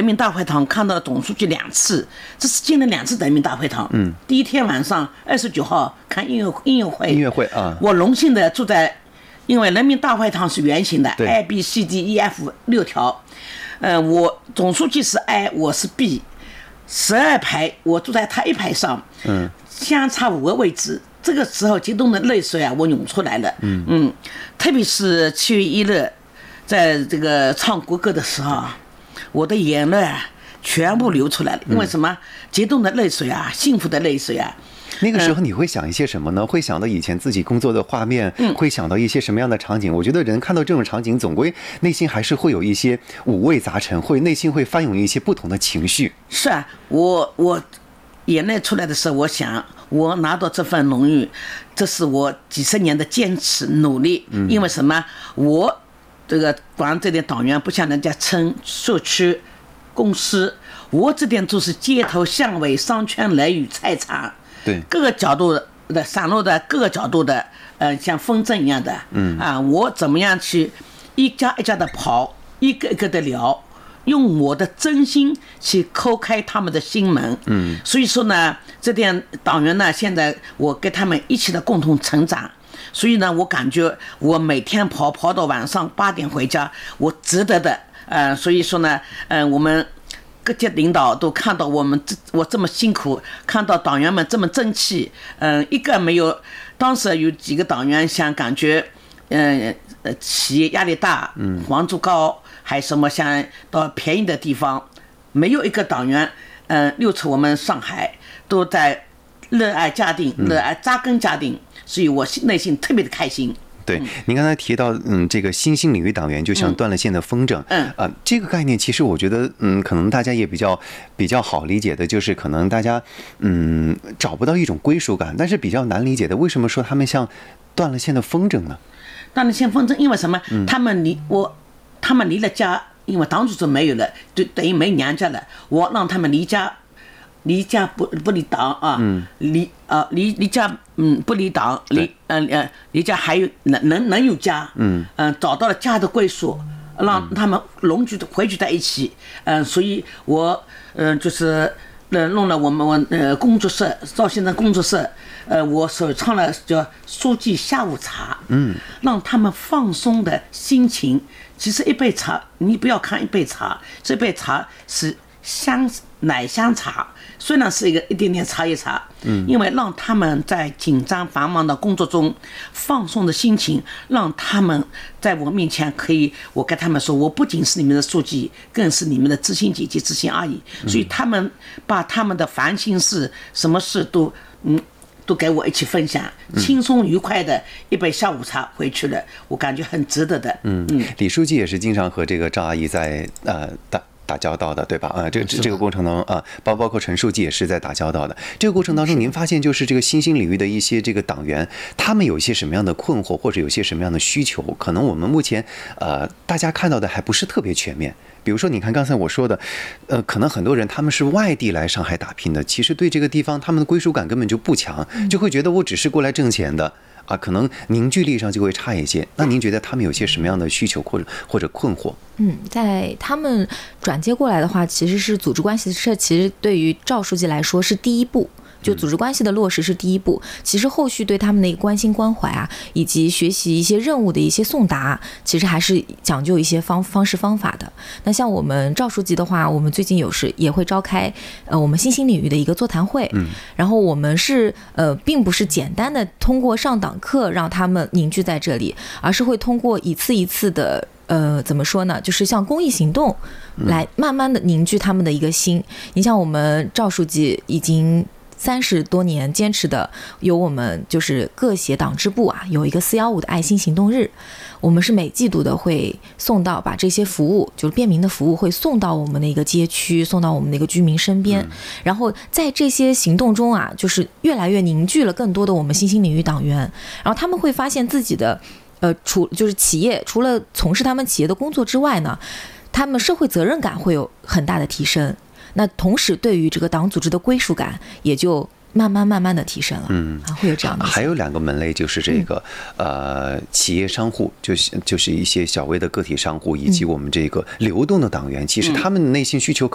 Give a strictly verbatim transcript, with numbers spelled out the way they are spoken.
民大会堂看到了总书记两次，这是进了两次人民大会堂。嗯，第一天晚上二十九号看音乐音乐会， 音乐会啊， 我荣幸的住在，因为人民大会堂是圆形的 ，A B C D E F 六条，呃，我总书记是 I， 我是 B， 十二排我坐在他一排上，嗯，相差五个位置。这个时候激动的泪水啊，我涌出来了。嗯嗯，特别是七月一日，在这个唱国歌的时候，我的眼泪啊全部流出来了。因为什么？激动的泪水啊，幸福的泪水啊。 那个时候你会想一些什么呢？会想到以前自己工作的画面，会想到一些什么样的场景？我觉得人看到这种场景，总归内心还是会有一些五味杂陈，会内心会翻涌一些不同的情绪。 是啊，我我眼泪出来的时候，我想。我拿到这份荣誉，这是我几十年的坚持努力。因为什么？我这个管这点党员不像人家村、社区、公司，我这点就是街头巷尾、商圈、雷雨、菜场， 对各个角度的散落的各个角度的，呃，像风筝一样的。嗯啊，我怎么样去一家一家的跑，一个一个的聊。用我的真心去叩开他们的心门，嗯，所以说呢，这点党员呢，现在我跟他们一起的共同成长，所以呢，我感觉我每天跑跑到晚上八点回家，我值得的，呃，所以说呢，嗯、呃，我们各级领导都看到我们这我这么辛苦，看到党员们这么争气，嗯、呃，一个没有，当时有几个党员想感觉，嗯、呃，企业压力大，嗯，房租高。还什么想到便宜的地方，没有一个党员，嗯、呃，六次我们上海都在热爱嘉定，热爱扎根嘉定，所以我内心特别的开心。 对，您刚才提到，嗯，这个新兴领域党员就像断了线的风筝，嗯啊、呃，这个概念其实我觉得，嗯，可能大家也比较比较好理解的，就是可能大家嗯找不到一种归属感，但是比较难理解的，为什么说他们像断了线的风筝呢？ 断了线风筝，因为什么？嗯、他们离我。他们离了家，因为党组织没有了，就等于没娘家了。我让他们离家，离家不不离党啊，嗯、离啊离离家嗯不离党，离呃呃离家还有能能能有家，嗯嗯、呃、找到了家的归属，让他们龙聚回聚在一起，嗯、呃，所以我嗯、呃、就是呃弄了我们我呃工作室赵先生工作室，呃我首创了叫书记下午茶，嗯，让他们放松的心情。其实一杯茶，你不要看一杯茶，这杯茶是香奶香茶，虽然是一个一点点茶叶茶，嗯，因为让他们在紧张繁忙的工作中放松的心情，让他们在我面前可以，我跟他们说，我不仅是你们的书记，更是你们的知心姐姐、知心阿姨，所以他们把他们的烦心事、什么事都嗯。都给我一起分享，轻松愉快的一杯下午茶回去了，我感觉很值得的。嗯嗯，李书记也是经常和这个赵阿姨在呃打打交道的，对吧？啊，这这个过程当中啊，包包括陈书记也是在打交道的。这个过程当中，您发现就是这个新兴领域的一些这个党员，他们有一些什么样的困惑，或者有些什么样的需求，可能我们目前呃大家看到的还不是特别全面。比如说，你看刚才我说的，呃，可能很多人他们是外地来上海打拼的，其实对这个地方他们的归属感根本就不强，就会觉得我只是过来挣钱的啊，可能凝聚力上就会差一些。那您觉得他们有些什么样的需求或者或者困惑？ 嗯，在他们转接过来的话，其实是组织关系，这其实对于赵书记来说是第一步。就组织关系的落实是第一步，其实后续对他们的一个关心关怀啊，以及学习一些任务的一些送达，其实还是讲究一些方方式方法的。那像我们赵书记的话，我们最近有时也会召开呃我们新兴领域的一个座谈会，嗯，然后我们是呃并不是简单的通过上党课让他们凝聚在这里，而是会通过一次一次的呃怎么说呢，就是像公益行动来慢慢的凝聚他们的一个心。你像我们赵书记已经三十多年坚持的，有我们就是各协党支部啊，有一个四一五的爱心行动日，我们是每季度的会送到，把这些服务就是便民的服务会送到我们的一个街区，送到我们的一个居民身边，嗯、然后在这些行动中啊，就是越来越凝聚了更多的我们新兴领域党员，然后他们会发现自己的呃，除就是企业除了从事他们企业的工作之外呢，他们社会责任感会有很大的提升。那同时对于这个党组织的归属感也就慢慢慢慢的提升了，嗯，啊，会有这样的。 还有两个门类，就是这个、嗯、呃企业商户，就是就是一些小微的个体商户，以及我们这个流动的党员，其实他们的内心需求